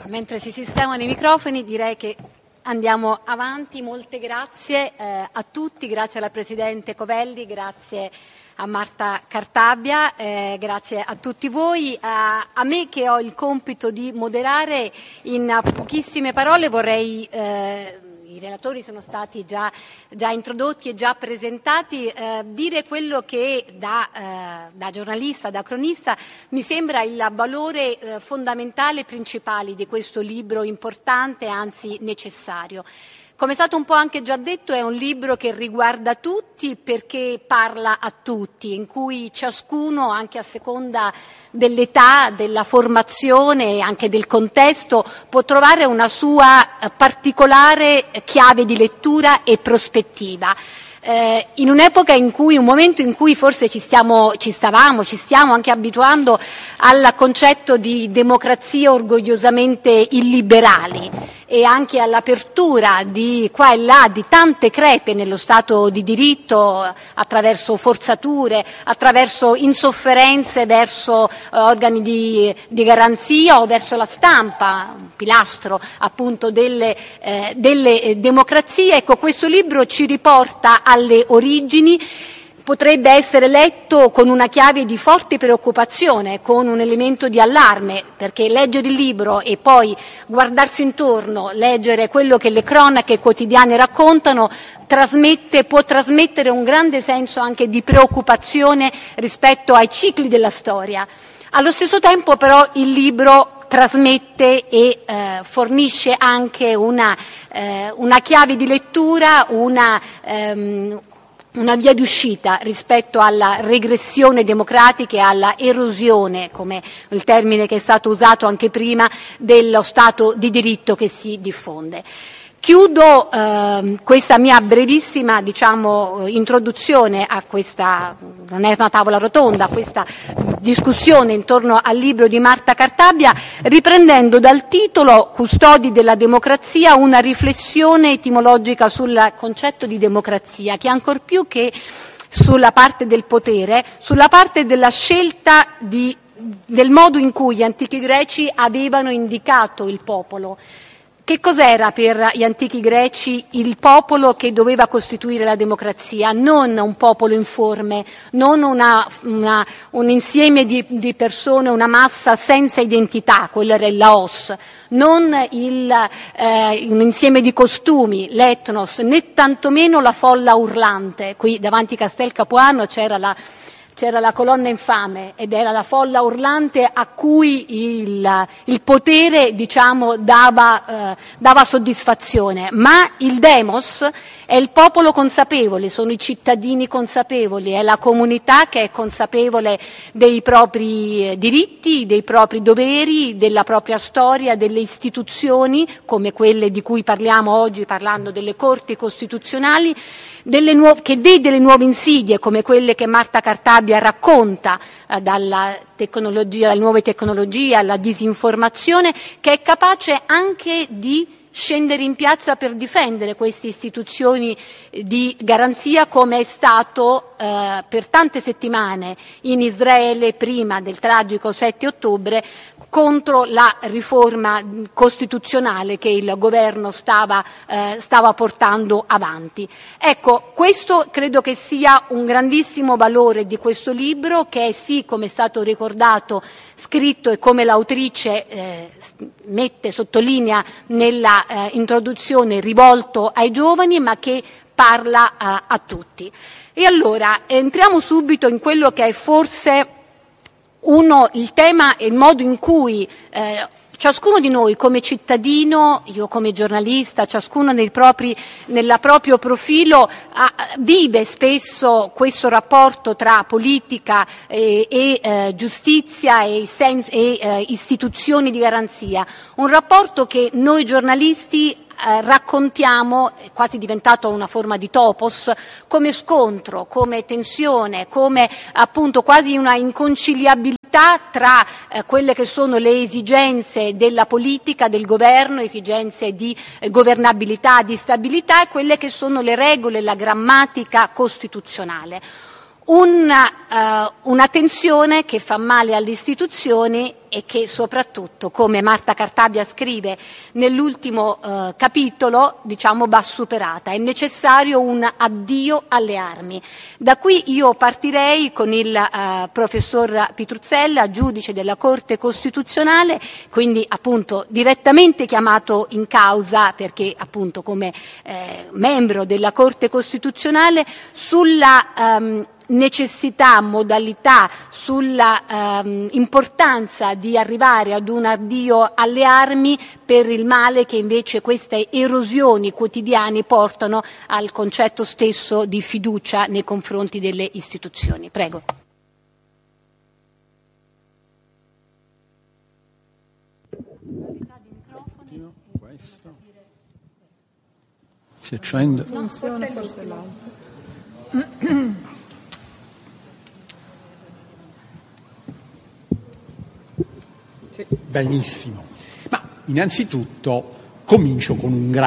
Mentre si sistemano i microfoni direi che andiamo avanti. Molte grazie a tutti, grazie alla Presidente Covelli, grazie a Marta Cartabia, grazie a tutti voi. A me che ho il compito di moderare, in pochissime parole vorrei, i relatori sono stati già introdotti e già presentati, dire quello che da giornalista, da cronista, mi sembra il valore fondamentale e principale di questo libro importante, anzi necessario. Come è stato un po' anche già detto, è un libro che riguarda tutti perché parla a tutti, in cui ciascuno, anche a seconda dell'età, della formazione e anche del contesto, può trovare una sua particolare chiave di lettura e prospettiva. In un'epoca in cui, un momento in cui forse ci stiamo anche abituando al concetto di democrazie orgogliosamente illiberali e anche all'apertura di qua e là di tante crepe nello Stato di diritto attraverso forzature, attraverso insofferenze verso organi di garanzia o verso la stampa, un pilastro appunto delle democrazie. Ecco, questo libro ci riporta alle origini. Potrebbe essere letto con una chiave di forte preoccupazione, con un elemento di allarme, perché leggere il libro e poi guardarsi intorno, leggere quello che le cronache quotidiane raccontano, può trasmettere un grande senso anche di preoccupazione rispetto ai cicli della storia. Allo stesso tempo però il libro trasmette e fornisce anche una chiave di lettura, una via d'uscita rispetto alla regressione democratica e alla erosione, come il termine che è stato usato anche prima, dello Stato di diritto che si diffonde. Chiudo questa mia brevissima, introduzione a questa, non è una tavola rotonda, a questa discussione intorno al libro di Marta Cartabia, riprendendo dal titolo Custodi della democrazia una riflessione etimologica sul concetto di democrazia, che ancor più che sulla parte del potere, sulla parte della scelta del modo in cui gli antichi greci avevano indicato il popolo. Che cos'era per gli antichi greci il popolo che doveva costituire la democrazia? Non un popolo informe, non un insieme di persone, una massa senza identità, quello era il laos, non un insieme di costumi, l'etnos, né tantomeno la folla urlante. Qui davanti a Castel Capuano c'era la colonna infame ed era la folla urlante a cui il potere, dava soddisfazione. Ma il demos è il popolo consapevole, sono i cittadini consapevoli, è la comunità che è consapevole dei propri diritti, dei propri doveri, della propria storia, delle istituzioni, come quelle di cui parliamo oggi, parlando delle corti costituzionali, che vede le nuove insidie come quelle che Marta Cartabia racconta, dalle nuove tecnologie alla disinformazione, che è capace anche di scendere in piazza per difendere queste istituzioni di garanzia, come è stato per tante settimane in Israele prima del tragico 7 ottobre, contro la riforma costituzionale che il governo stava portando avanti. Ecco, questo credo che sia un grandissimo valore di questo libro, che è sì, come è stato ricordato, scritto e come l'autrice sottolinea nella introduzione, rivolto ai giovani, ma che parla a tutti. E allora entriamo subito in quello che è forse il tema e il modo in cui ciascuno di noi come cittadino, io come giornalista, ciascuno nel proprio profilo vive spesso questo rapporto tra politica e giustizia e istituzioni di garanzia, un rapporto che noi giornalisti raccontiamo, è quasi diventato una forma di topos, come scontro, come tensione, come appunto quasi una inconciliabilità tra quelle che sono le esigenze della politica, del governo, esigenze di governabilità, di stabilità, e quelle che sono le regole, la grammatica costituzionale. una tensione che fa male alle istituzioni e che soprattutto, come Marta Cartabia scrive nell'ultimo capitolo, diciamo, va superata. È necessario un addio alle armi. Da qui io partirei con il professor Pitruzzella, giudice della Corte Costituzionale, quindi appunto direttamente chiamato in causa, perché appunto come membro della Corte Costituzionale, sulla necessità, modalità, sulla importanza di arrivare ad un addio alle armi per il male che invece queste erosioni quotidiane portano al concetto stesso di fiducia nei confronti delle istituzioni. Prego. Si accende? No, forse l'altro. Benissimo, ma innanzitutto comincio con un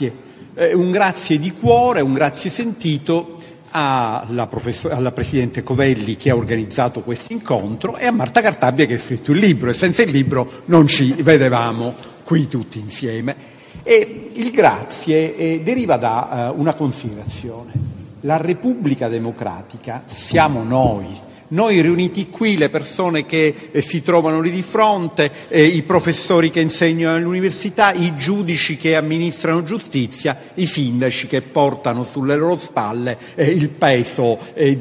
grazie di cuore, un grazie sentito alla Presidente Covelli che ha organizzato questo incontro e a Marta Cartabia che ha scritto il libro, e senza il libro non ci vedevamo qui tutti insieme. E il grazie deriva da una considerazione: la Repubblica Democratica siamo noi riuniti qui, le persone che si trovano lì di fronte, i professori che insegnano all'università, i giudici che amministrano giustizia, i sindaci che portano sulle loro spalle il peso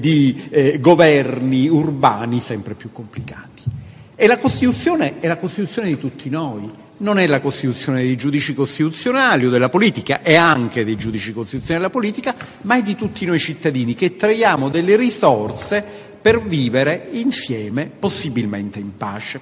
di governi urbani sempre più complicati. E la Costituzione è la Costituzione di tutti noi, non è la Costituzione dei giudici costituzionali o della politica, è anche dei giudici costituzionali della politica, ma è di tutti noi cittadini che traiamo delle risorse per vivere insieme, possibilmente in pace.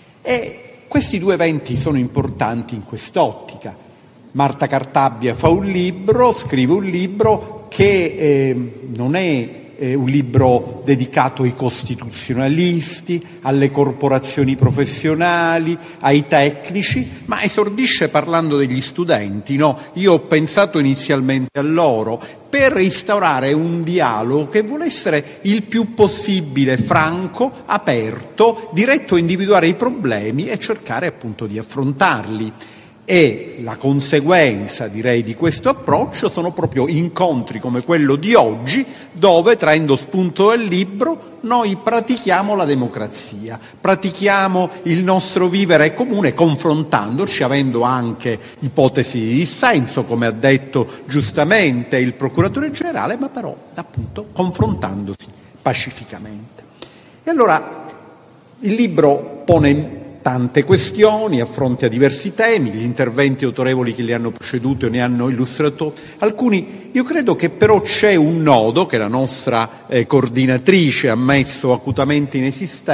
E questi due eventi sono importanti in quest'ottica. Marta Cartabia scrive un libro che non è un libro dedicato ai costituzionalisti, alle corporazioni professionali, ai tecnici, ma esordisce parlando degli studenti, no? Io ho pensato inizialmente a loro per instaurare un dialogo che vuole essere il più possibile franco, aperto, diretto a individuare i problemi e cercare appunto di affrontarli. E la conseguenza, direi, di questo approccio sono proprio incontri come quello di oggi, dove, traendo spunto dal libro, noi pratichiamo la democrazia, pratichiamo il nostro vivere comune confrontandoci, avendo anche ipotesi di dissenso, come ha detto giustamente il procuratore generale, ma però appunto confrontandosi pacificamente. E allora il libro pone tante questioni, affronta diversi temi, gli interventi autorevoli che li hanno preceduto ne hanno illustrato alcuni. Io credo che però c'è un nodo che la nostra coordinatrice ha messo acutamente in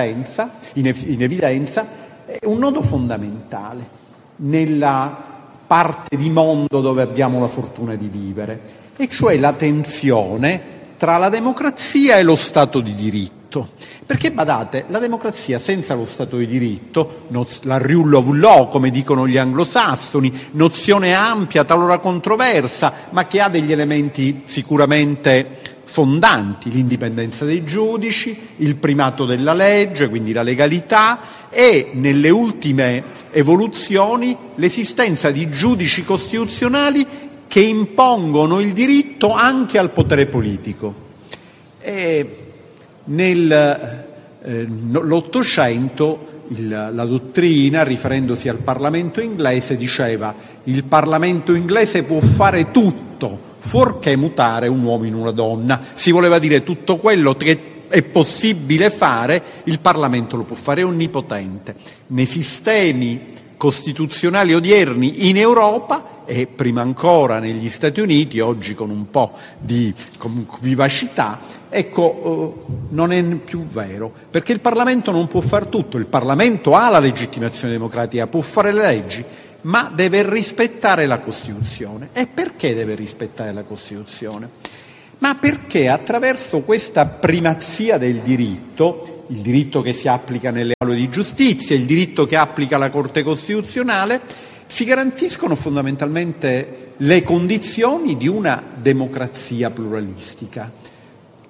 evidenza, un nodo fondamentale nella parte di mondo dove abbiamo la fortuna di vivere, e cioè la tensione tra la democrazia e lo Stato di diritto. Perché, badate, la democrazia senza lo Stato di diritto, la rule of law, come dicono gli anglosassoni, nozione ampia, talora controversa, ma che ha degli elementi sicuramente fondanti: l'indipendenza dei giudici, il primato della legge, quindi la legalità, e nelle ultime evoluzioni l'esistenza di giudici costituzionali che impongono il diritto anche al potere politico. Nell'Ottocento la dottrina, riferendosi al Parlamento inglese, diceva: il Parlamento inglese può fare tutto fuorché mutare un uomo in una donna. Si voleva dire tutto quello che è possibile fare, il Parlamento lo può fare, è onnipotente. Nei sistemi costituzionali odierni in Europa e prima ancora negli Stati Uniti, oggi con un po' di vivacità, non è più vero, perché il Parlamento non può far tutto. Il Parlamento ha la legittimazione democratica, può fare le leggi, ma deve rispettare la Costituzione. E perché deve rispettare la Costituzione? Ma perché attraverso questa primazia del diritto, il diritto che si applica nelle aule di giustizia, il diritto che applica la Corte Costituzionale, si garantiscono fondamentalmente le condizioni di una democrazia pluralistica.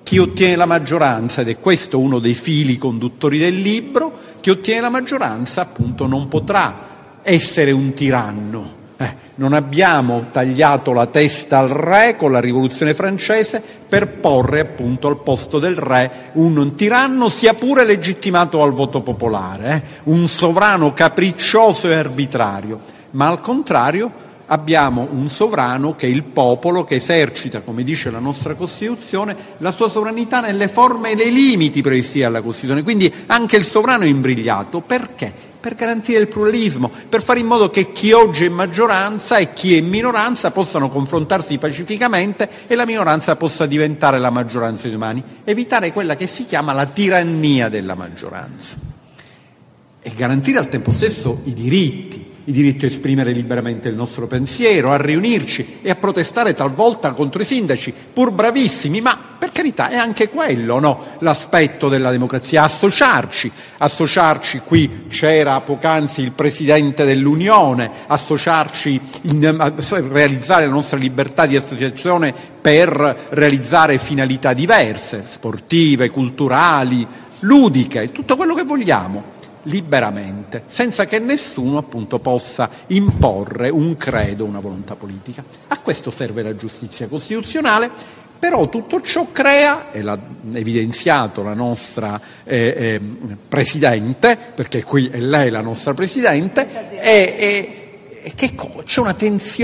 chi ottiene la maggioranza, ed è questo uno dei fili conduttori del libro, chi ottiene la maggioranza appunto non potrà essere un tiranno. Non abbiamo tagliato la testa al re con la rivoluzione francese per porre appunto al posto del re un tiranno, sia pure legittimato al voto popolare, un sovrano capriccioso e arbitrario, ma al contrario abbiamo un sovrano che è il popolo, che esercita, come dice la nostra Costituzione, la sua sovranità nelle forme e nei limiti previsti dalla Costituzione. Quindi anche il sovrano è imbrigliato. Perché? Per garantire il pluralismo, per fare in modo che chi oggi è maggioranza e chi è minoranza possano confrontarsi pacificamente e la minoranza possa diventare la maggioranza domani. Evitare quella che si chiama la tirannia della maggioranza. E garantire al tempo stesso i diritti a esprimere liberamente il nostro pensiero, a riunirci e a protestare talvolta contro i sindaci, pur bravissimi, ma per carità è anche quello, no? L'aspetto della democrazia, associarci, qui c'era poc'anzi il Presidente dell'Unione, associarci, a realizzare la nostra libertà di associazione per realizzare finalità diverse, sportive, culturali, ludiche, tutto quello che vogliamo, liberamente, senza che nessuno appunto possa imporre un credo, una volontà politica. A questo serve la giustizia costituzionale, però tutto ciò crea, e l'ha evidenziato la nostra Presidente, perché qui è lei la nostra Presidente, che c'è una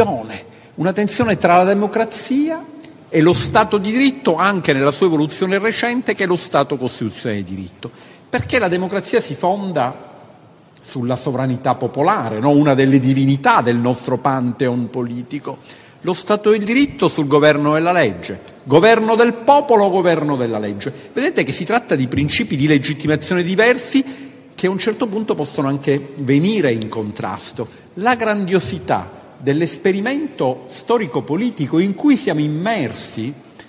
tensione tra la democrazia e lo Stato di diritto, anche nella sua evoluzione recente, che è lo Stato costituzionale di diritto. Perché la democrazia si fonda sulla sovranità popolare, no? Una delle divinità del nostro pantheon politico. Lo Stato del diritto sul governo della legge, governo del popolo, governo della legge. Vedete che si tratta di principi di legittimazione diversi che a un certo punto possono anche venire in contrasto. La grandiosità dell'esperimento storico-politico in cui siamo immersi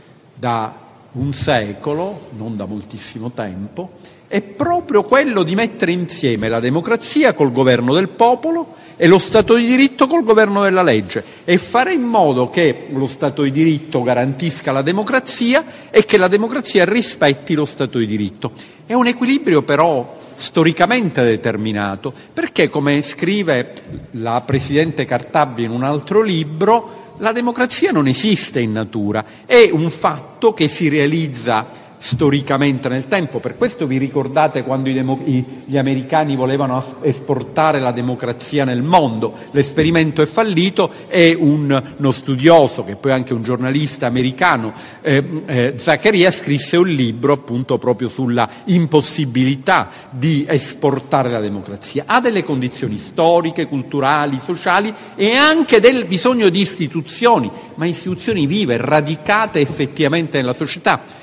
da un secolo, non da moltissimo tempo, è proprio quello di mettere insieme la democrazia col governo del popolo e lo Stato di diritto col governo della legge, e fare in modo che lo Stato di diritto garantisca la democrazia e che la democrazia rispetti lo Stato di diritto. È un equilibrio però storicamente determinato, perché, come scrive la Presidente Cartabia in un altro libro, la democrazia non esiste in natura, è un fatto che si realizza storicamente nel tempo. Per questo vi ricordate quando gli americani volevano esportare la democrazia nel mondo. L'esperimento è fallito e uno studioso, che poi è anche un giornalista americano, Zaccaria, scrisse un libro appunto proprio sulla impossibilità di esportare la democrazia. Ha delle condizioni storiche, culturali, sociali e anche del bisogno di istituzioni, ma istituzioni vive, radicate effettivamente nella società,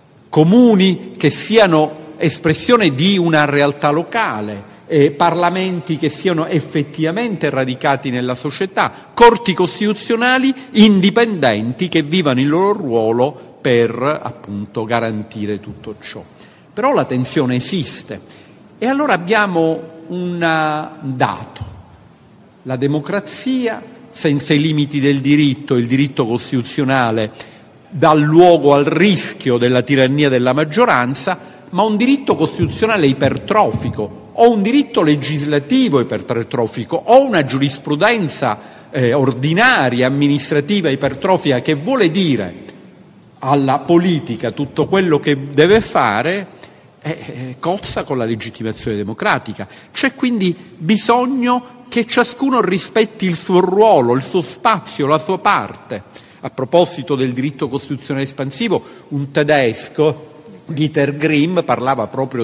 comuni che siano espressione di una realtà locale, parlamenti che siano effettivamente radicati nella società, corti costituzionali indipendenti che vivano il loro ruolo per appunto garantire tutto ciò. Però la tensione esiste e allora abbiamo un dato: la democrazia senza i limiti del diritto, il diritto costituzionale, dà luogo al rischio della tirannia della maggioranza, ma un diritto costituzionale ipertrofico o un diritto legislativo ipertrofico o una giurisprudenza ordinaria, amministrativa ipertrofica, che vuole dire alla politica tutto quello che deve fare, cozza con la legittimazione democratica. C'è quindi bisogno che ciascuno rispetti il suo ruolo, il suo spazio, la sua parte. A proposito del diritto costituzionale espansivo, un tedesco, Dieter Grimm, parlava proprio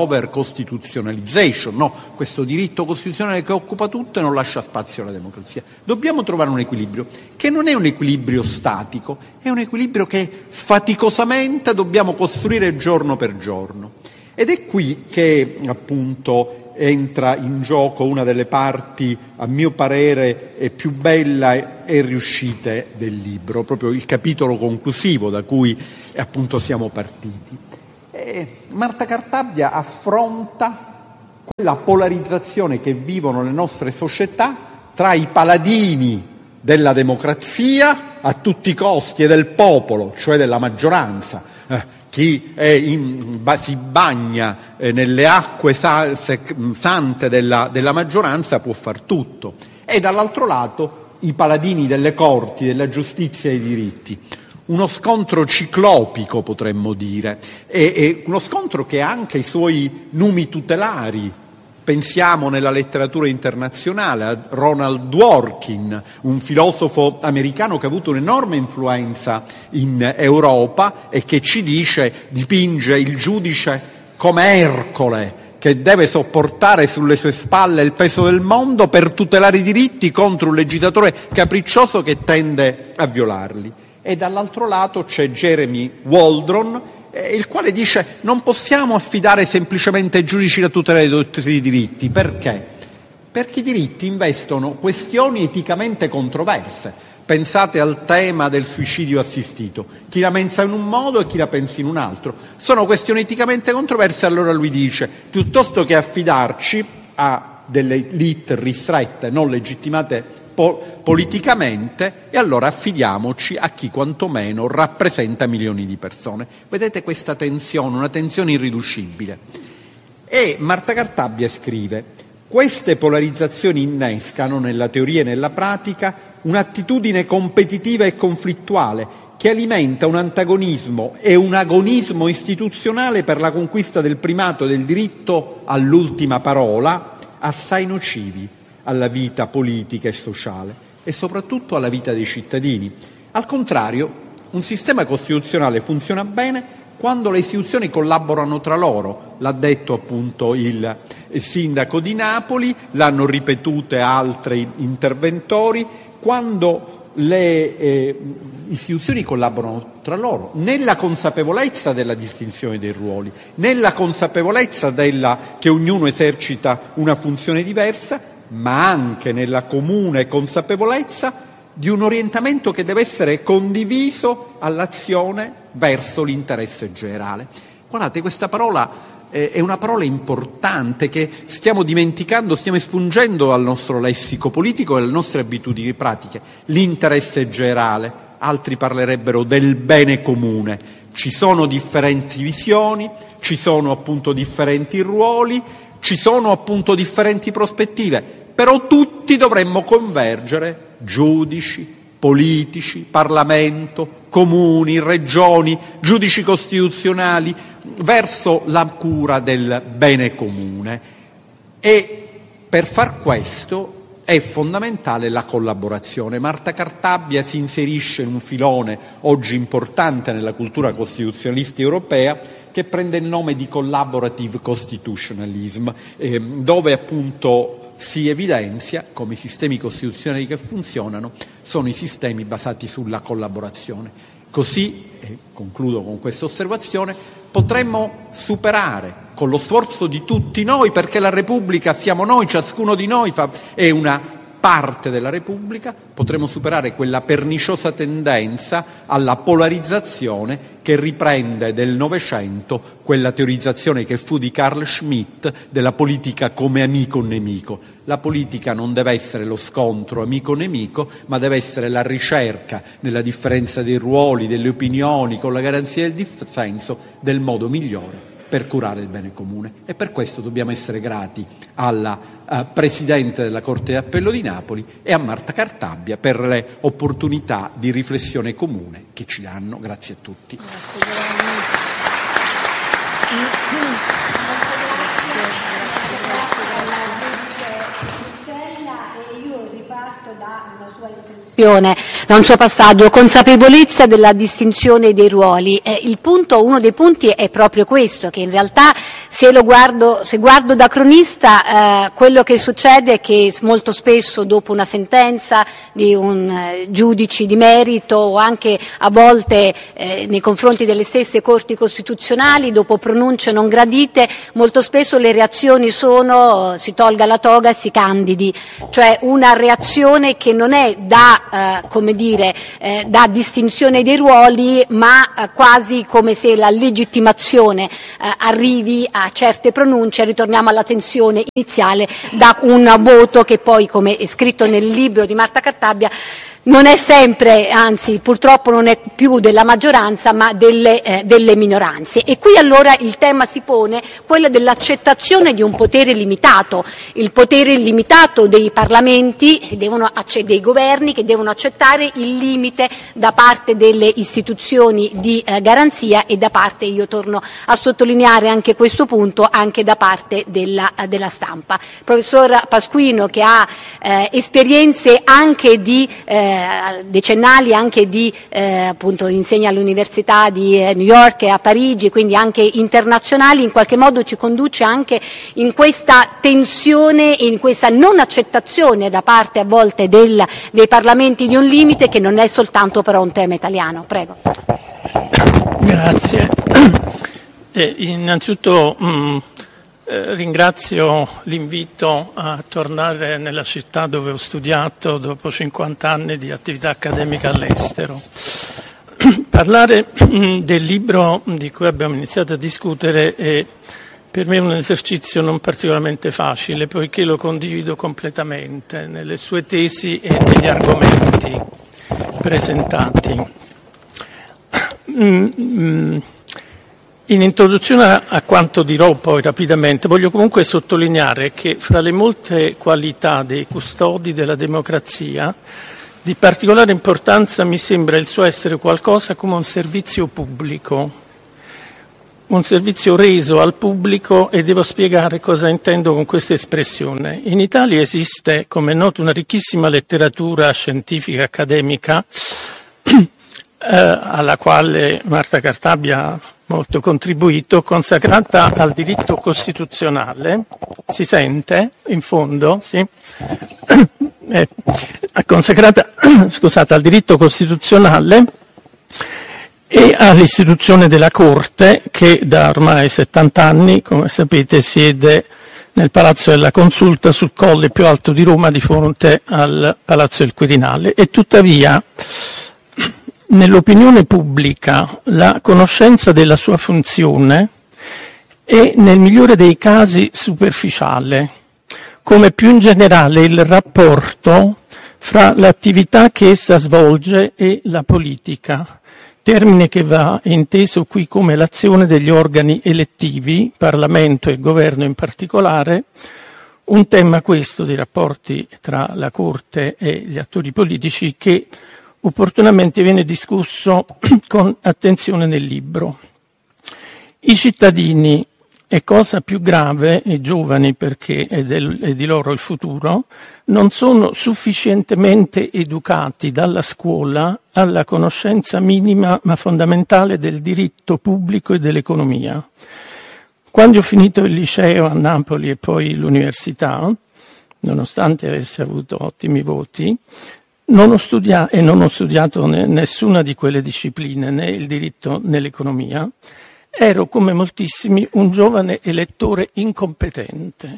dell'over-costituzionalization, no? Questo diritto costituzionale che occupa tutto e non lascia spazio alla democrazia. Dobbiamo trovare un equilibrio, che non è un equilibrio statico, è un equilibrio che faticosamente dobbiamo costruire giorno per giorno. Ed è qui che appunto entra in gioco una delle parti, a mio parere, più bella e riuscite del libro, proprio il capitolo conclusivo da cui appunto siamo partiti. Marta Cartabia affronta quella polarizzazione che vivono le nostre società tra i paladini della democrazia a tutti i costi e del popolo, cioè della maggioranza, chi si bagna nelle acque sante della maggioranza può far tutto, e dall'altro lato i paladini delle corti, della giustizia e dei diritti. Uno scontro ciclopico, potremmo dire, e uno scontro che ha anche i suoi numi tutelari. Pensiamo nella letteratura internazionale a Ronald Dworkin, un filosofo americano che ha avuto un'enorme influenza in Europa e che ci dipinge il giudice come Ercole, che deve sopportare sulle sue spalle il peso del mondo per tutelare i diritti contro un legislatore capriccioso che tende a violarli. E dall'altro lato c'è Jeremy Waldron, il quale dice: non possiamo affidare semplicemente ai giudici la tutela dei nostri diritti. Perché? Perché i diritti investono questioni eticamente controverse. Pensate al tema del suicidio assistito. Chi la pensa in un modo e chi la pensa in un altro. Sono questioni eticamente controverse, allora lui dice: piuttosto che affidarci a delle elite ristrette, non legittimate politicamente, e allora affidiamoci a chi quantomeno rappresenta milioni di persone. Vedete questa tensione, una tensione irriducibile. E Marta Cartabia scrive: queste polarizzazioni innescano nella teoria e nella pratica un'attitudine competitiva e conflittuale che alimenta un antagonismo e un agonismo istituzionale per la conquista del primato del diritto all'ultima parola, assai nocivi alla vita politica e sociale e soprattutto alla vita dei cittadini. Al contrario, un sistema costituzionale funziona bene quando le istituzioni collaborano tra loro. L'ha detto appunto il sindaco di Napoli, l'hanno ripetute altri interventori. Quando le istituzioni collaborano tra loro, nella consapevolezza della distinzione dei ruoli, nella consapevolezza che ognuno esercita una funzione diversa, ma anche nella comune consapevolezza di un orientamento che deve essere condiviso all'azione verso l'interesse generale. Guardate, questa parola è una parola importante che stiamo dimenticando, stiamo espungendo dal nostro lessico politico e dalle nostre abitudini pratiche. L'interesse generale, altri parlerebbero del bene comune. Ci sono differenti visioni, ci sono appunto differenti ruoli, ci sono appunto differenti prospettive, però tutti dovremmo convergere, giudici, politici, Parlamento, comuni, regioni, giudici costituzionali, verso la cura del bene comune. E per far questo è fondamentale la collaborazione. Marta Cartabia si inserisce in un filone oggi importante nella cultura costituzionalista europea che prende il nome di collaborative constitutionalism, dove appunto si evidenzia come i sistemi costituzionali che funzionano sono i sistemi basati sulla collaborazione. Così, e concludo con questa osservazione, potremmo superare con lo sforzo di tutti noi, perché la Repubblica siamo noi, ciascuno di noi è una parte della Repubblica, potremmo superare quella perniciosa tendenza alla polarizzazione che riprende del Novecento quella teorizzazione che fu di Carl Schmitt della politica come amico-nemico. La politica non deve essere lo scontro amico-nemico, ma deve essere la ricerca, nella differenza dei ruoli, delle opinioni, con la garanzia del dissenso, del modo migliore per curare il bene comune. E per questo dobbiamo essere grati alla Presidente della Corte d'Appello di Napoli e a Marta Cartabia per le opportunità di riflessione comune che ci danno. Grazie a tutti. Io riparto da una sua espressione, da un suo passaggio: consapevolezza della distinzione dei ruoli. Uno dei punti è proprio questo, che in realtà se guardo da cronista, quello che succede è che molto spesso dopo una sentenza di un giudice di merito, o anche a volte nei confronti delle stesse corti costituzionali, dopo pronunce non gradite, molto spesso le reazioni sono: si tolga la toga e si candidi, cioè una reazione che non è da distinzione dei ruoli, ma quasi come se la legittimazione arrivi a certe pronunce. Ritorniamo alla tensione iniziale da un voto che poi, come è scritto nel libro di Marta Cartabia, non è sempre, anzi purtroppo non è più della maggioranza, ma delle minoranze. E qui allora il tema si pone, quello dell'accettazione di un potere limitato, il potere limitato dei parlamenti, dei governi che devono accettare il limite da parte delle istituzioni di garanzia e da parte, io torno a sottolineare anche questo punto, anche da parte della stampa. Il professor Pasquino, che ha esperienze anche decennali, anche appunto insegna all'Università di New York e a Parigi, quindi anche internazionali, in qualche modo ci conduce anche in questa tensione e in questa non accettazione da parte a volte dei parlamenti di un limite, che non è soltanto però un tema italiano. Prego. Grazie. Innanzitutto ringrazio l'invito a tornare nella città dove ho studiato dopo 50 anni di attività accademica all'estero. Parlare del libro di cui abbiamo iniziato a discutere è per me un esercizio non particolarmente facile, poiché lo condivido completamente nelle sue tesi e negli argomenti presentati. In introduzione a quanto dirò poi rapidamente, voglio comunque sottolineare che fra le molte qualità dei custodi della democrazia, di particolare importanza mi sembra il suo essere qualcosa come un servizio pubblico, un servizio reso al pubblico, e devo spiegare cosa intendo con questa espressione. In Italia esiste, come è noto, una ricchissima letteratura scientifica accademica alla quale Marta Cartabia ha molto contribuito, consacrata al diritto costituzionale. Si sente in fondo? Sì. Consacrata al diritto costituzionale e all'istituzione della Corte, che da ormai 70 anni, come sapete, siede nel Palazzo della Consulta sul colle più alto di Roma, di fronte al Palazzo del Quirinale. E tuttavia, nell'opinione pubblica, la conoscenza della sua funzione è, nel migliore dei casi, superficiale, come più in generale il rapporto fra l'attività che essa svolge e la politica, termine che va inteso qui come l'azione degli organi elettivi, Parlamento e Governo in particolare, un tema questo dei rapporti tra la Corte e gli attori politici che opportunamente viene discusso con attenzione nel libro. I cittadini, e cosa più grave, i giovani, perché è di loro il futuro, non sono sufficientemente educati dalla scuola alla conoscenza minima ma fondamentale del diritto pubblico e dell'economia. Quando ho finito il liceo a Napoli e poi l'università, nonostante avessi avuto ottimi voti, non ho studiato nessuna di quelle discipline, né il diritto né l'economia. Ero, come moltissimi, un giovane elettore incompetente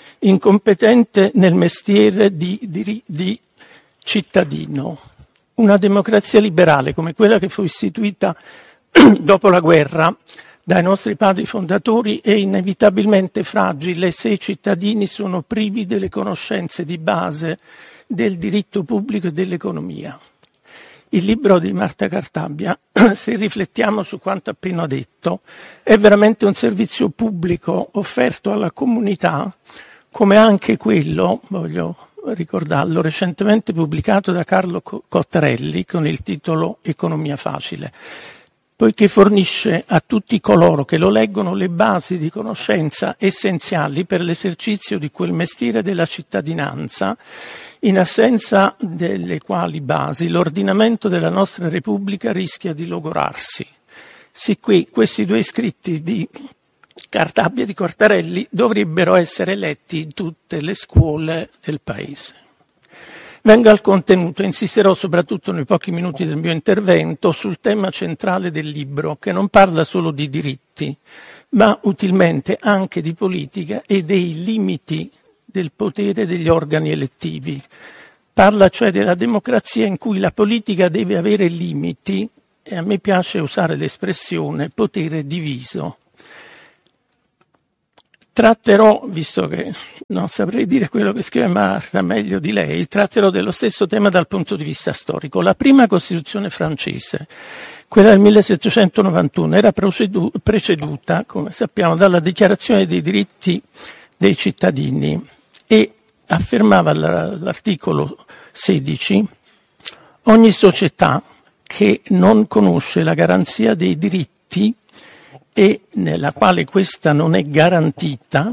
nel mestiere di cittadino. Una democrazia liberale come quella che fu istituita dopo la guerra dai nostri padri fondatori è inevitabilmente fragile se i cittadini sono privi delle conoscenze di base del diritto pubblico e dell'economia. Il libro di Marta Cartabia, se riflettiamo su quanto appena detto, è veramente un servizio pubblico offerto alla comunità, come anche quello, voglio ricordarlo, recentemente pubblicato da Carlo Cottarelli con il titolo Economia facile, poiché fornisce a tutti coloro che lo leggono le basi di conoscenza essenziali per l'esercizio di quel mestiere della cittadinanza, in assenza delle quali basi l'ordinamento della nostra Repubblica rischia di logorarsi. Sì, questi due scritti di Cartabia e di Cottarelli dovrebbero essere letti in tutte le scuole del Paese. Vengo al contenuto, insisterò soprattutto nei pochi minuti del mio intervento sul tema centrale del libro, che non parla solo di diritti, ma utilmente anche di politica e dei limiti del potere degli organi elettivi. Parla cioè della democrazia in cui la politica deve avere limiti, e a me piace usare l'espressione potere diviso. Tratterò, visto che non saprei dire quello che scrive Marta meglio di lei, tratterò dello stesso tema dal punto di vista storico. La prima Costituzione francese, quella del 1791, era preceduta, come sappiamo, dalla Dichiarazione dei diritti dei cittadini e affermava l'articolo 16: ogni società che non conosce la garanzia dei diritti e nella quale questa non è garantita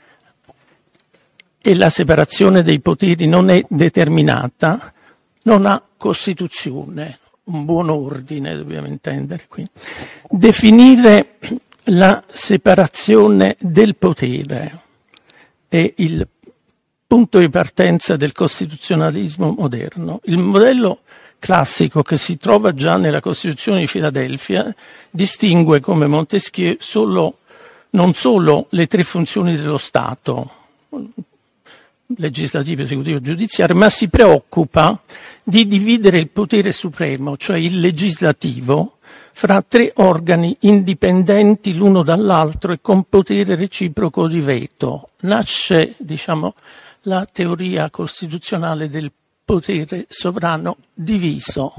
e la separazione dei poteri non è determinata, non ha Costituzione, un buon ordine dobbiamo intendere qui. Definire la separazione del potere è il punto di partenza del costituzionalismo moderno. Il modello classico che si trova già nella Costituzione di Filadelfia distingue, come Montesquieu, non solo le tre funzioni dello Stato, legislativo, esecutivo e giudiziario, ma si preoccupa di dividere il potere supremo, cioè il legislativo, fra tre organi indipendenti l'uno dall'altro e con potere reciproco di veto. Nasce, la teoria costituzionale del potere sovrano diviso.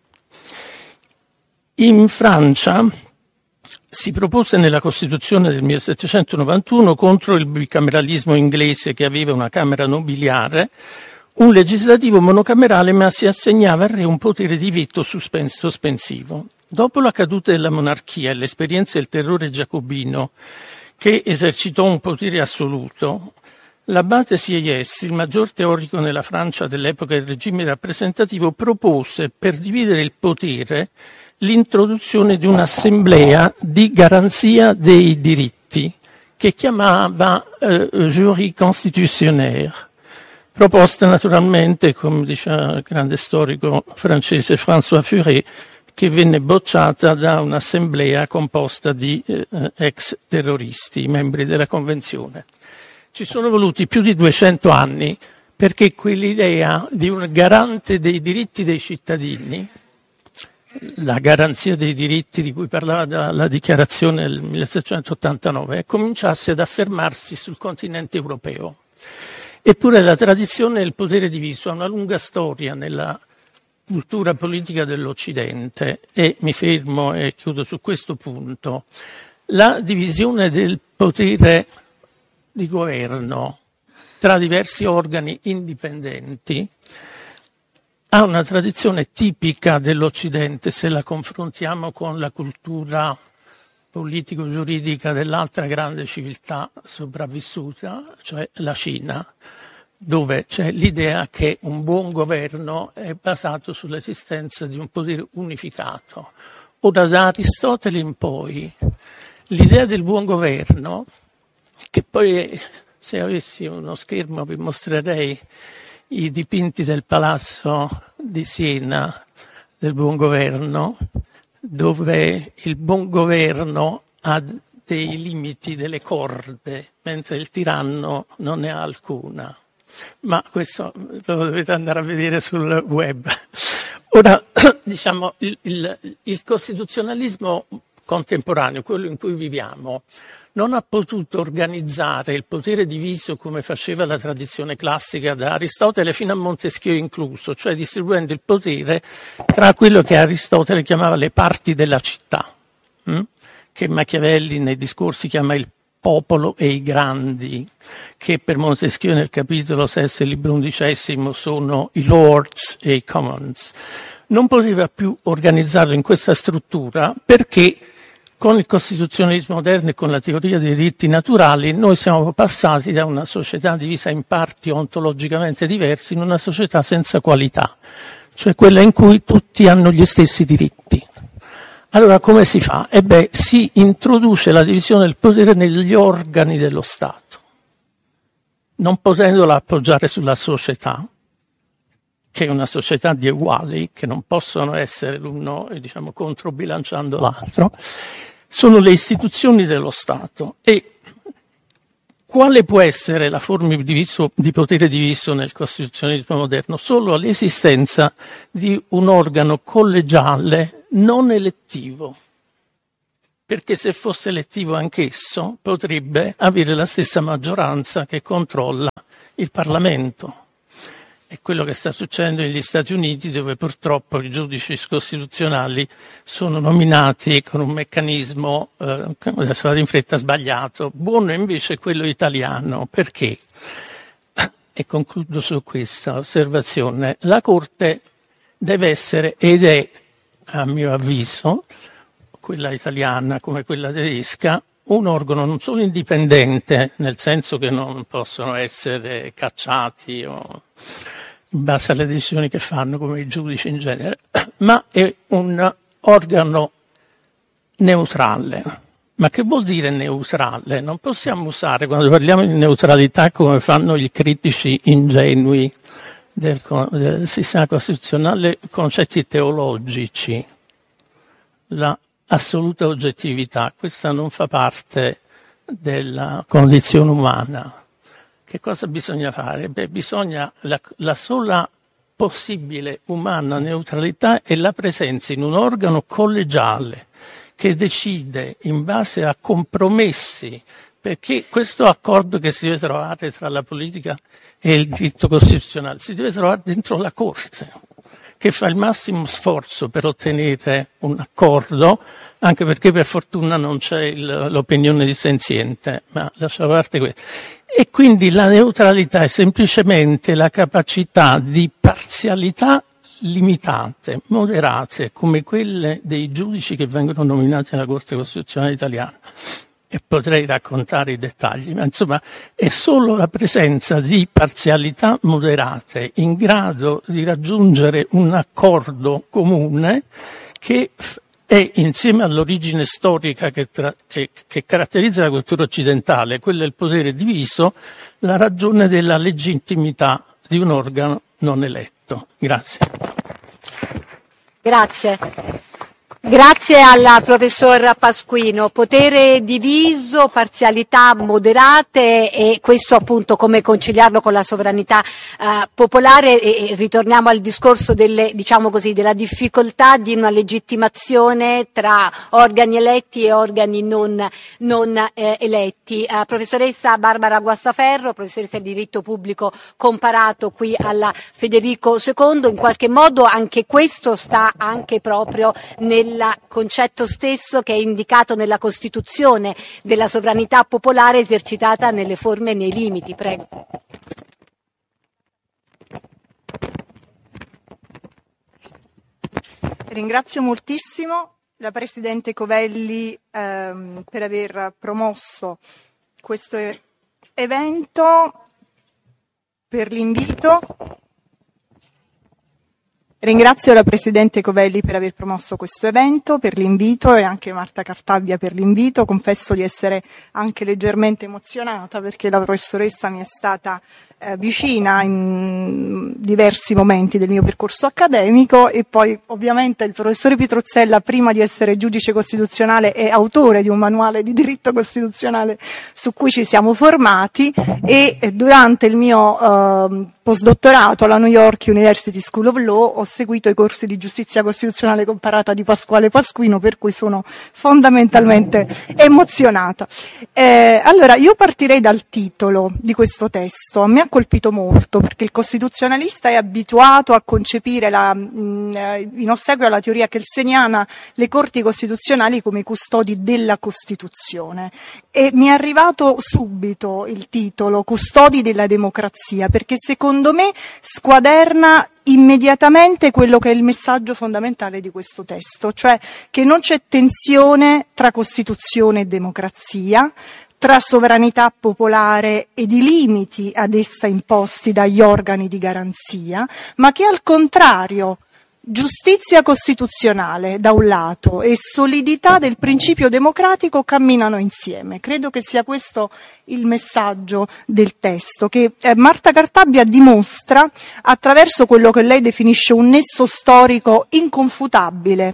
In Francia si propose nella Costituzione del 1791, contro il bicameralismo inglese che aveva una Camera nobiliare, un legislativo monocamerale, ma si assegnava al re un potere di veto sospensivo. Dopo la caduta della monarchia e l'esperienza del terrore giacobino, che esercitò un potere assoluto, l'abate Sieyès, il maggior teorico nella Francia dell'epoca del regime rappresentativo, propose per dividere il potere l'introduzione di un'assemblea di garanzia dei diritti che chiamava jury constitutionnel, proposta naturalmente, come diceva il grande storico francese François Furet, che venne bocciata da un'assemblea composta di ex terroristi, membri della Convenzione. Ci sono voluti più di 200 anni perché quell'idea di un garante dei diritti dei cittadini, la garanzia dei diritti di cui parlava la dichiarazione del 1789, cominciasse ad affermarsi sul continente europeo. Eppure la tradizione del potere diviso ha una lunga storia nella cultura politica dell'Occidente e mi fermo e chiudo su questo punto. La divisione del potere di governo tra diversi organi indipendenti ha una tradizione tipica dell'Occidente se la confrontiamo con la cultura politico-giuridica dell'altra grande civiltà sopravvissuta, cioè la Cina, dove c'è l'idea che un buon governo è basato sull'esistenza di un potere unificato. Ora, da Aristotele in poi, l'idea del buon governo, che poi se avessi uno schermo vi mostrerei i dipinti del palazzo di Siena del buon governo, dove il buon governo ha dei limiti, delle corde, mentre il tiranno non ne ha alcuna. Ma questo lo dovete andare a vedere sul web. Ora, il costituzionalismo contemporaneo, quello in cui viviamo, non ha potuto organizzare il potere diviso come faceva la tradizione classica da Aristotele fino a Montesquieu incluso, cioè distribuendo il potere tra quello che Aristotele chiamava le parti della città, che Machiavelli nei discorsi chiama il popolo e i grandi, che per Montesquieu nel capitolo 6 del libro XI sono i lords e i commons. Non poteva più organizzarlo in questa struttura perché con il costituzionalismo moderno e con la teoria dei diritti naturali noi siamo passati da una società divisa in parti ontologicamente diverse in una società senza qualità, cioè quella in cui tutti hanno gli stessi diritti. Allora come si fa? Si introduce la divisione del potere negli organi dello Stato, non potendola appoggiare sulla società, che è una società di uguali, che non possono essere l'uno, controbilanciando l'altro, sono le istituzioni dello Stato. E quale può essere la forma di potere diviso nel costituzionalismo moderno? Solo l'esistenza di un organo collegiale non elettivo. perché se fosse elettivo anch'esso potrebbe avere la stessa maggioranza che controlla il Parlamento. È quello che sta succedendo negli Stati Uniti, dove purtroppo i giudici costituzionali sono nominati con un meccanismo, adesso vado in fretta, sbagliato. Buono invece è quello italiano. Perché? E concludo su questa osservazione. La Corte deve essere, ed è, a mio avviso, quella italiana come quella tedesca, un organo non solo indipendente, nel senso che non possono essere cacciati o in base alle decisioni che fanno come i giudici in genere, ma è un organo neutrale. Ma che vuol dire neutrale? Non possiamo usare, quando parliamo di neutralità, come fanno i critici ingenui del sistema costituzionale, concetti teologici. La assoluta oggettività, questa non fa parte della condizione umana. Che cosa bisogna fare? Bisogna la sola possibile umana neutralità è la presenza in un organo collegiale che decide in base a compromessi, perché questo accordo che si deve trovare tra la politica e il diritto costituzionale si deve trovare dentro la Corte, che fa il massimo sforzo per ottenere un accordo, anche perché per fortuna non c'è l'opinione dissenziente, ma lascia parte questo. E quindi la neutralità è semplicemente la capacità di parzialità limitate, moderate, come quelle dei giudici che vengono nominati alla Corte Costituzionale italiana. E potrei raccontare i dettagli, ma insomma è solo la presenza di parzialità moderate in grado di raggiungere un accordo comune che è, insieme all'origine storica che caratterizza la cultura occidentale, quella del potere diviso, la ragione della legittimità di un organo non eletto. Grazie. Grazie. Grazie al professor Pasquino. Potere diviso, parzialità moderate, e questo appunto come conciliarlo con la sovranità popolare, e ritorniamo al discorso diciamo così, della difficoltà di una legittimazione tra organi eletti e organi non eletti. Professoressa Barbara Guastaferro, professoressa di diritto pubblico comparato qui alla Federico II, in qualche modo anche questo sta anche proprio nel concetto stesso che è indicato nella Costituzione della sovranità popolare esercitata nelle forme e nei limiti. Prego. Ringrazio moltissimo la Presidente Covelli per aver promosso questo evento, per l'invito. Ringrazio la Presidente Covelli per aver promosso questo evento, per l'invito, e anche Marta Cartabia per l'invito. Confesso di essere anche leggermente emozionata perché la professoressa mi è stata vicina in diversi momenti del mio percorso accademico, e poi ovviamente il professore Pitruzzella, prima di essere giudice costituzionale, è autore di un manuale di diritto costituzionale su cui ci siamo formati, e durante il mio postdottorato alla New York University School of Law ho seguito i corsi di giustizia costituzionale comparata di Pasquale Pasquino, per cui sono fondamentalmente emozionata. Allora, io partirei dal titolo di questo testo. A me ha colpito molto perché il costituzionalista è abituato a concepire in ossequio alla teoria kelseniana le corti costituzionali come i custodi della Costituzione, e mi è arrivato subito il titolo Custodi della democrazia, perché secondo me squaderna immediatamente quello che è il messaggio fondamentale di questo testo, cioè che non c'è tensione tra Costituzione e democrazia, tra sovranità popolare ed i limiti ad essa imposti dagli organi di garanzia, ma che al contrario giustizia costituzionale da un lato e solidità del principio democratico camminano insieme. Credo che sia questo il messaggio del testo, che Marta Cartabia dimostra attraverso quello che lei definisce un nesso storico inconfutabile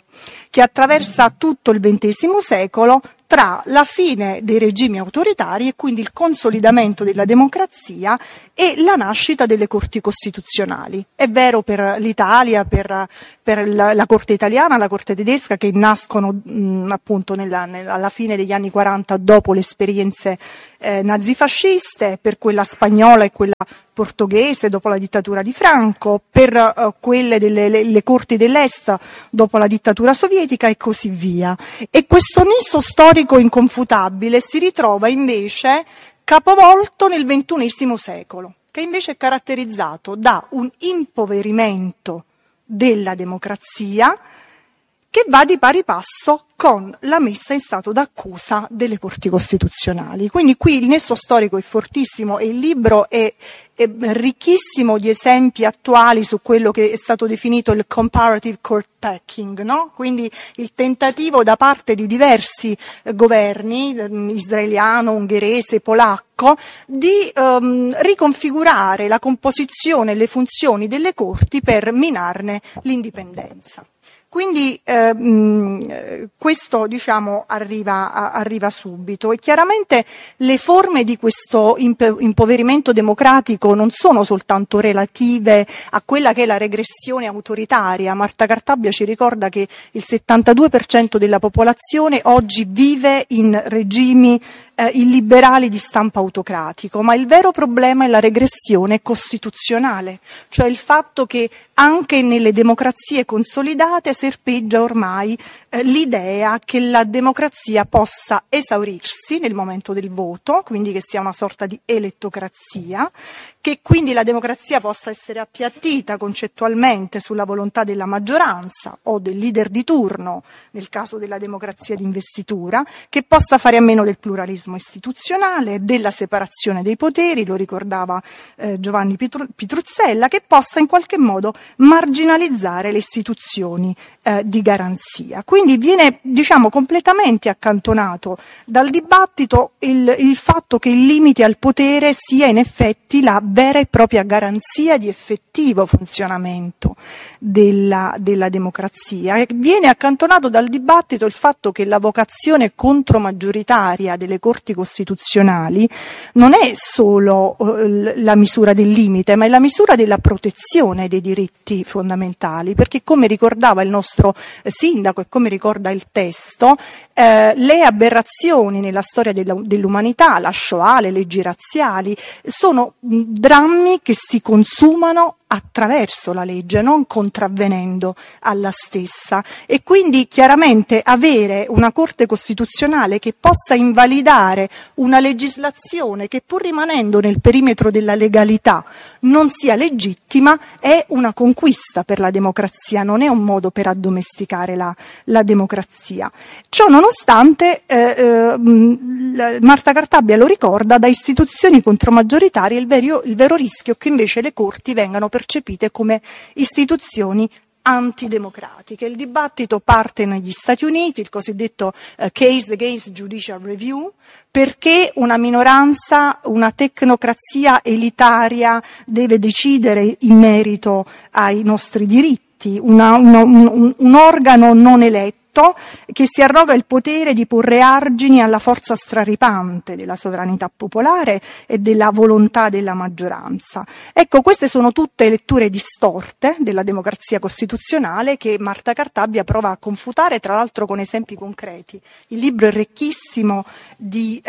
che attraversa tutto il XX secolo tra la fine dei regimi autoritari e quindi il consolidamento della democrazia e la nascita delle corti costituzionali. È vero per l'Italia, per la Corte italiana, la Corte tedesca, che nascono appunto alla fine degli anni 40 dopo le esperienze nazifasciste, per quella spagnola e quella portoghese dopo la dittatura di Franco, per quelle le corti dell'Est dopo la dittatura sovietica e così via. E questo nesso storico inconfutabile si ritrova invece capovolto nel XXI secolo, che invece è caratterizzato da un impoverimento della democrazia che va di pari passo con la messa in stato d'accusa delle corti costituzionali. Quindi qui il nesso storico è fortissimo e il libro è ricchissimo di esempi attuali su quello che è stato definito il comparative court packing, no? Quindi il tentativo da parte di diversi governi, israeliano, ungherese, polacco, di riconfigurare la composizione e le funzioni delle corti per minarne l'indipendenza. Quindi questo diciamo arriva subito e chiaramente le forme di questo impoverimento democratico non sono soltanto relative a quella che è la regressione autoritaria. Marta Cartabia ci ricorda che il 72% della popolazione oggi vive in regimi illiberali di stampo autocratico, ma il vero problema è la regressione costituzionale, cioè il fatto che anche nelle democrazie consolidate serpeggia ormai l'idea che la democrazia possa esaurirsi nel momento del voto, quindi che sia una sorta di elettocrazia, che quindi la democrazia possa essere appiattita concettualmente sulla volontà della maggioranza o del leader di turno, nel caso della democrazia d'investitura, che possa fare a meno del pluralismo istituzionale, della separazione dei poteri, lo ricordava Giovanni Pitruzzella, che possa in qualche modo marginalizzare le istituzioni di garanzia. Quindi viene, diciamo, completamente accantonato dal dibattito il fatto che il limite al potere sia in effetti la vera e propria garanzia di effettivo funzionamento della democrazia. E viene accantonato dal dibattito il fatto che la vocazione contromaggioritaria delle corti costituzionali non è solo la misura del limite, ma è la misura della protezione dei diritti fondamentali, perché come ricordava il nostro sindaco e come ricorda il testo, le aberrazioni nella storia dell'umanità, la Shoah, le leggi razziali, sono drammi che si consumano attraverso la legge, non contravvenendo alla stessa, e quindi chiaramente avere una Corte Costituzionale che possa invalidare una legislazione che pur rimanendo nel perimetro della legalità non sia legittima è una conquista per la democrazia, non è un modo per addomesticare la democrazia. Ciò nonostante Marta Cartabia lo ricorda, da istituzioni contromaggioritarie il vero rischio è che invece le corti vengano percepite come istituzioni antidemocratiche. Il dibattito parte negli Stati Uniti, il cosiddetto Case Against Judicial Review, perché una minoranza, una tecnocrazia elitaria deve decidere in merito ai nostri diritti, un organo non eletto che si arroga il potere di porre argini alla forza straripante della sovranità popolare e della volontà della maggioranza. Ecco, queste sono tutte letture distorte della democrazia costituzionale che Marta Cartabia prova a confutare, tra l'altro con esempi concreti. Il libro è ricchissimo di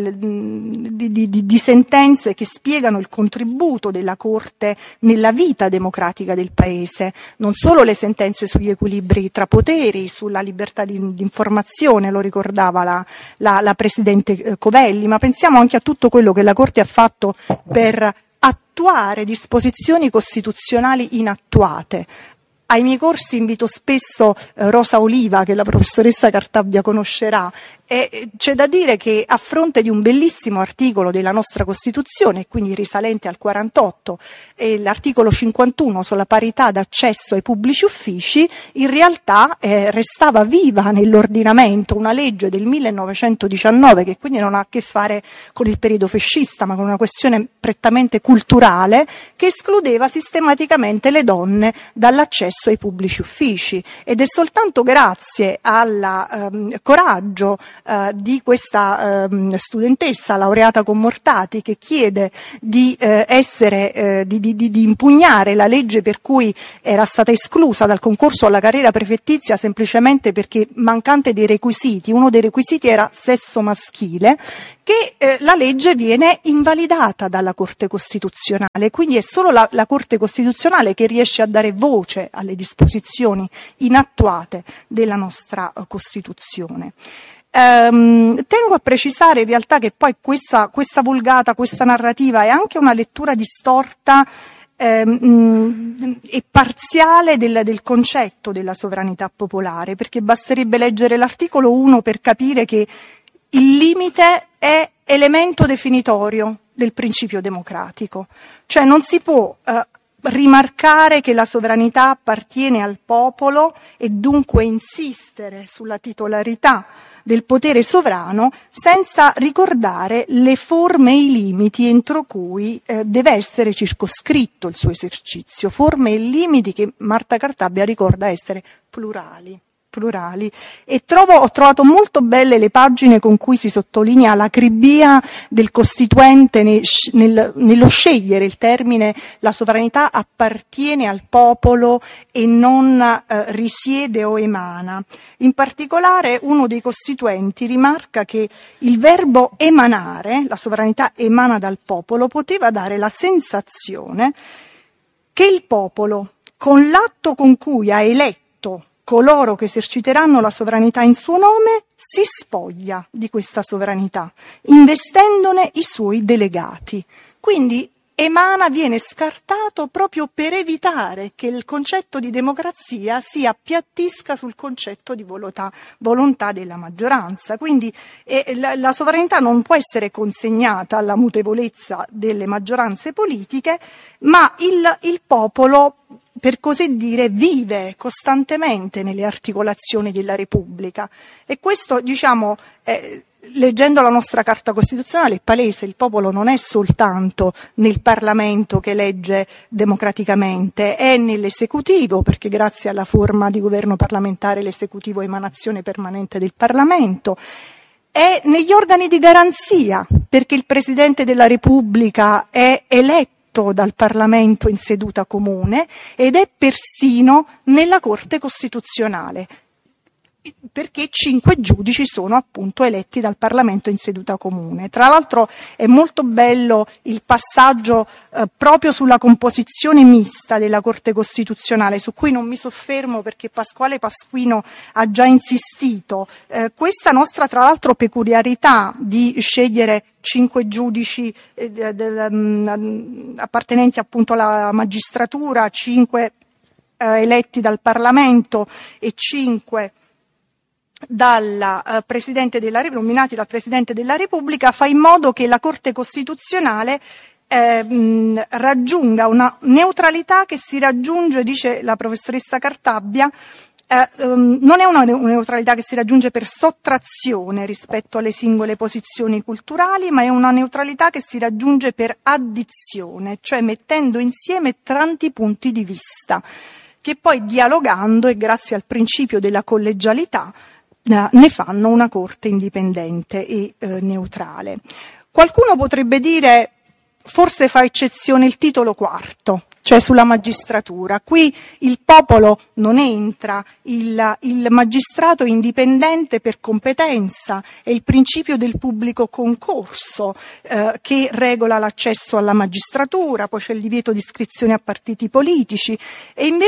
sentenze che spiegano il contributo della Corte nella vita democratica del Paese, non solo le sentenze sugli equilibri tra poteri, sulla libertà di informazione, lo ricordava la Presidente Covelli, ma pensiamo anche a tutto quello che la Corte ha fatto per attuare disposizioni costituzionali inattuate. Ai miei corsi invito spesso Rosa Oliva, che la professoressa Cartabia conoscerà, C'è da dire che a fronte di un bellissimo articolo della nostra Costituzione, quindi risalente al 48, l'articolo 51 sulla parità d'accesso ai pubblici uffici, in realtà restava viva nell'ordinamento una legge del 1919 che quindi non ha a che fare con il periodo fascista, ma con una questione prettamente culturale, che escludeva sistematicamente le donne dall'accesso ai pubblici uffici, ed è soltanto grazie al coraggio di questa studentessa laureata con Mortati, che chiede di impugnare la legge per cui era stata esclusa dal concorso alla carriera prefettizia semplicemente perché mancante dei requisiti. Uno dei requisiti era sesso maschile, che la legge viene invalidata dalla Corte Costituzionale, quindi è solo la Corte Costituzionale che riesce a dare voce alle disposizioni inattuate della nostra Costituzione. Tengo a precisare in realtà che poi questa vulgata, questa narrativa è anche una lettura distorta e parziale del concetto della sovranità popolare, perché basterebbe leggere l'articolo 1 per capire che il limite è elemento definitorio del principio democratico, cioè non si può rimarcare che la sovranità appartiene al popolo e dunque insistere sulla titolarità del potere sovrano senza ricordare le forme e i limiti entro cui deve essere circoscritto il suo esercizio, forme e limiti che Marta Cartabia ricorda essere plurali. E ho trovato molto belle le pagine con cui si sottolinea l'acribia del Costituente nello scegliere il termine la sovranità appartiene al popolo e non risiede o emana. In particolare uno dei Costituenti rimarca che il verbo emanare, la sovranità emana dal popolo, poteva dare la sensazione che il popolo, con l'atto con cui ha eletto coloro che eserciteranno la sovranità in suo nome, si spoglia di questa sovranità, investendone i suoi delegati. Quindi viene scartato proprio per evitare che il concetto di democrazia si appiattisca sul concetto di volontà della maggioranza. Quindi la sovranità non può essere consegnata alla mutevolezza delle maggioranze politiche, ma il popolo, per così dire, vive costantemente nelle articolazioni della Repubblica. E questo, leggendo la nostra Carta Costituzionale è palese, il popolo non è soltanto nel Parlamento che elegge democraticamente, è nell'esecutivo, perché grazie alla forma di governo parlamentare l'esecutivo è emanazione permanente del Parlamento, è negli organi di garanzia, perché il Presidente della Repubblica è eletto dal Parlamento in seduta comune ed è persino nella Corte Costituzionale, perché 5 giudici sono appunto eletti dal Parlamento in seduta comune. Tra l'altro è molto bello il passaggio proprio sulla composizione mista della Corte Costituzionale, su cui non mi soffermo perché Pasquale Pasquino ha già insistito. Questa nostra, tra l'altro, peculiarità di scegliere 5 giudici appartenenti appunto alla magistratura, 5 eletti dal Parlamento e 5 nominati dal Presidente della Repubblica, fa in modo che la Corte Costituzionale raggiunga una neutralità che si raggiunge, dice la professoressa Cartabia, non è una neutralità che si raggiunge per sottrazione rispetto alle singole posizioni culturali, ma è una neutralità che si raggiunge per addizione, cioè mettendo insieme tanti punti di vista, che poi dialogando e grazie al principio della collegialità ne fanno una corte indipendente e neutrale. Qualcuno potrebbe dire, forse fa eccezione il titolo quarto, cioè sulla magistratura. Qui il popolo non entra, il magistrato è indipendente per competenza, è il principio del pubblico concorso che regola l'accesso alla magistratura, poi c'è il divieto di iscrizione a partiti politici, e invece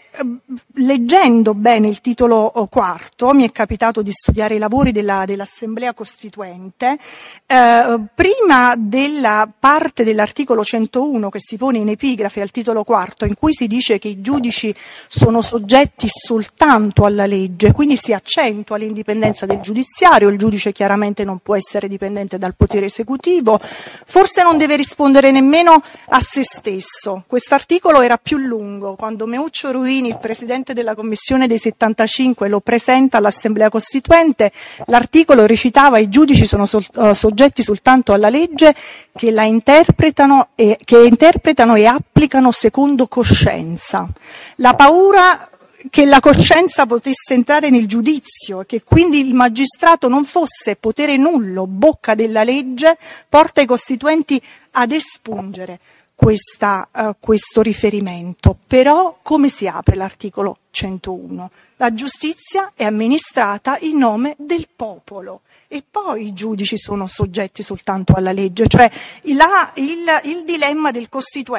leggendo bene il titolo quarto, mi è capitato di studiare i lavori dell'Assemblea Costituente, prima della parte dell'articolo 101 che si pone in epigrafe al titolo quarto, in cui si dice che i giudici sono soggetti soltanto alla legge, quindi si accentua l'indipendenza del giudiziario, il giudice chiaramente non può essere dipendente dal potere esecutivo, forse non deve rispondere nemmeno a se stesso. Quest'articolo era più lungo, quando Meuccio Ruini, il presidente della Commissione dei 75, lo presenta all'Assemblea Costituente, l'articolo recitava: i giudici sono soggetti soltanto alla legge che la interpretano e applicano secondo coscienza. La paura che la coscienza potesse entrare nel giudizio e che quindi il magistrato non fosse potere nullo, bocca della legge, porta i costituenti ad espungere questo riferimento. Però come si apre l'articolo 101? La giustizia è amministrata in nome del popolo e poi i giudici sono soggetti soltanto alla legge, cioè il dilemma del costituente